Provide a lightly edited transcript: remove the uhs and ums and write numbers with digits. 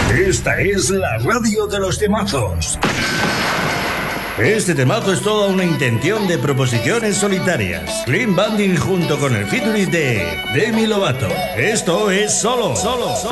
Esta es la radio de los temazos. Este temazo es toda una intención de proposiciones solitarias. Clean Banding junto con el featuring de Demi Lovato. Esto es Solo.